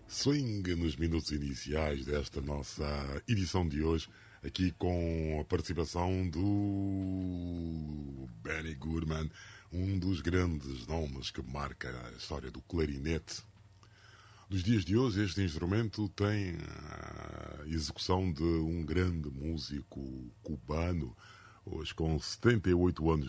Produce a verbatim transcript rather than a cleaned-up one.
swing nos minutos iniciais desta nossa edição de hoje, aqui com a participação do Benny Goodman, um dos grandes nomes que marca a história do clarinete. Nos dias de hoje, este instrumento tem a execução de um grande músico cubano, hoje com setenta e oito anos